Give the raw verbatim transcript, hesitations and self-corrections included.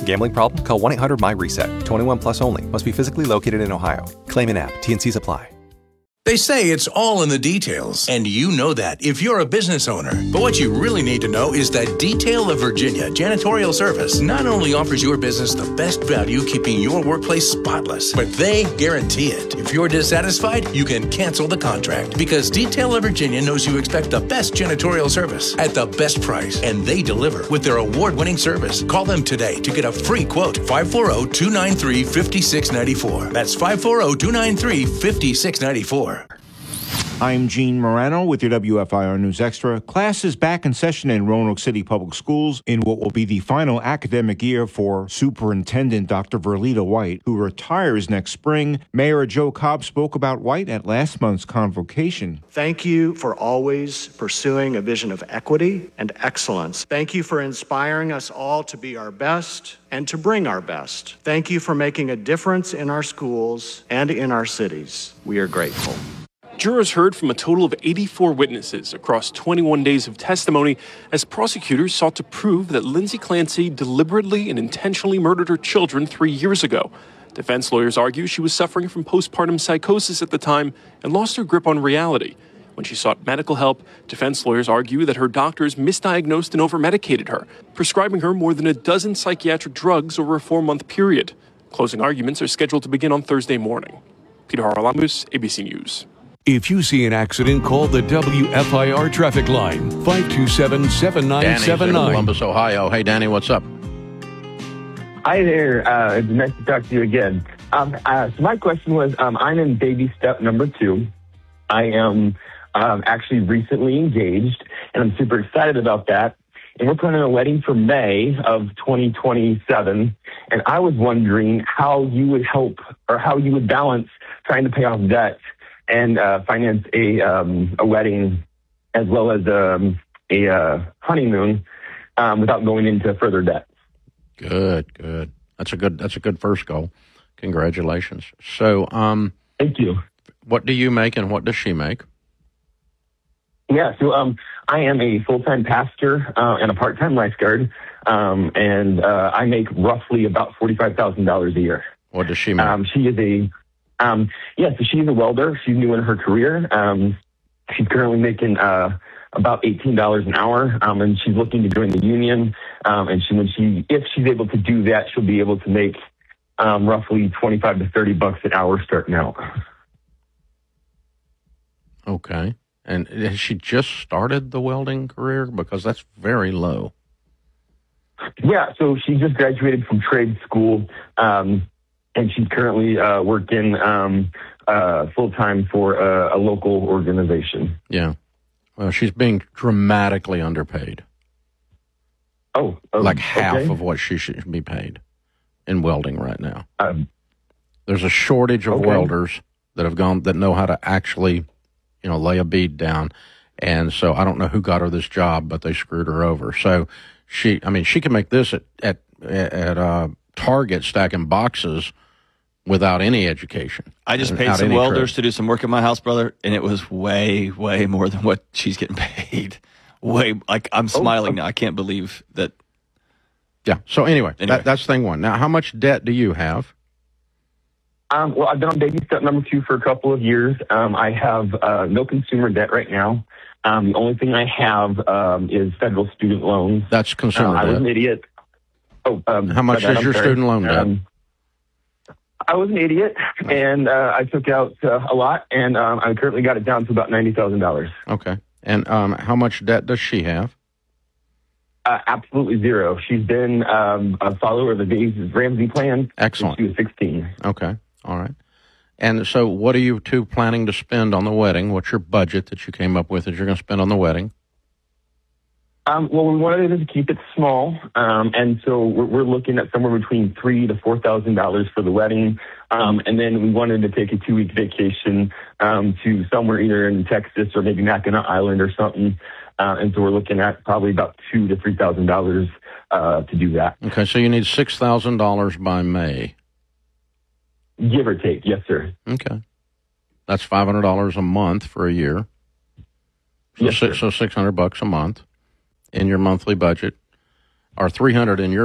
Gambling problem? Call one eight hundred my reset. twenty-one plus only. Must be physically located in Ohio. Claim in app. T N Cs apply. They say it's all in the details, and you know that if you're a business owner. But what you really need to know is that Detail of Virginia Janitorial Service not only offers your business the best value keeping your workplace spotless, but they guarantee it. If you're dissatisfied, you can cancel the contract because Detail of Virginia knows you expect the best janitorial service at the best price, and they deliver with their award-winning service. Call them today to get a free quote. five four zero, two nine three, five six nine four. That's five four zero, two nine three, five six nine four. I'm Gene Morano with your W F I R News Extra. Class is back in session in Roanoke City Public Schools in what will be the final academic year for Superintendent Doctor Verlita White, who retires next spring. Mayor Joe Cobb spoke about White at last month's convocation. Thank you for always pursuing a vision of equity and excellence. Thank you for inspiring us all to be our best and to bring our best. Thank you for making a difference in our schools and in our cities. We are grateful. Jurors heard from a total of eighty-four witnesses across twenty-one days of testimony as prosecutors sought to prove that Lindsay Clancy deliberately and intentionally murdered her children three years ago. Defense lawyers argue she was suffering from postpartum psychosis at the time and lost her grip on reality. When she sought medical help, defense lawyers argue that her doctors misdiagnosed and overmedicated her, prescribing her more than a dozen psychiatric drugs over a four-month period. Closing arguments are scheduled to begin on Thursday morning. Peter Haralamus, A B C News. If you see an accident, call the W F I R traffic line, five two seven, seven nine seven nine. Danny's in Columbus, Ohio. Hey, Danny, what's up? Hi there. Uh, it's nice to talk to you again. Um, uh, so my question was, um, I'm in baby step number two. I am um, actually recently engaged, and I'm super excited about that. And we're planning a wedding for May of twenty twenty-seven. And I was wondering how you would help or how you would balance trying to pay off debt and uh, finance a um, a wedding as well as um, a uh, honeymoon um, without going into further debt. Good, good. That's a good. That's a good first goal. Congratulations. So, um, thank you. What do you make, and what does she make? Yeah, so um, I am a full-time pastor uh, and a part-time lifeguard, um, and uh, I make roughly about forty-five thousand dollars a year. What does she make? Um, she is a Um, yeah, so she's a welder. She's new in her career. Um, she's currently making uh, about eighteen dollars an hour, um, and she's looking to join the union. Um, and she, when she, if she's able to do that, she'll be able to make um, roughly twenty-five to thirty bucks an hour starting out. Okay. And has she just started the welding career? Because that's very low. Yeah, so she just graduated from trade school. Um, And she's currently uh, working um, uh, full-time for a, a local organization. Yeah. Well, she's being dramatically underpaid. Oh. Um, like half okay. of what she should be paid in welding right now. Um, There's a shortage of okay. welders that have gone, that know how to actually, you know, lay a bead down. And so I don't know who got her this job, but they screwed her over. So she, I mean, she can make this at, at, at uh, Target stacking boxes without any education. I just paid some welders to do some work in my house, brother, and it was way, way more than what she's getting paid. Way, like, I'm smiling oh, now. I can't believe that. Yeah. So anyway, anyway. That, that's thing one. Now, how much debt do you have? Um, well, I've been on baby step number two for a couple of years. Um, I have uh, no consumer debt right now. Um, the only thing I have um, is federal student loans. That's consumer uh, debt. I was an idiot. Oh, um, how much is I'm your sorry. student loan debt? Um, I was an idiot, and uh, I took out uh, a lot, and um, I currently got it down to about ninety thousand dollars. Okay. And um, how much debt does she have? Uh, absolutely zero. She's been um, a follower of the Dave Ramsey plan Excellent. since she was sixteen. Okay. All right. And so what are you two planning to spend on the wedding? What's your budget that you came up with that you're going to spend on the wedding? Um, well, we wanted to keep it small, um, and so we're, we're looking at somewhere between three to four thousand dollars for the wedding, um, and then we wanted to take a two week vacation um, to somewhere either in Texas or maybe Mackinac Island or something, uh, and so we're looking at probably about two to three thousand dollars uh, to do that. Okay, so you need six thousand dollars by May, give or take. Yes, sir. Okay, that's five hundred dollars a month for a year. So, yes, six, so six hundred bucks a month in your monthly budget, or three hundred in your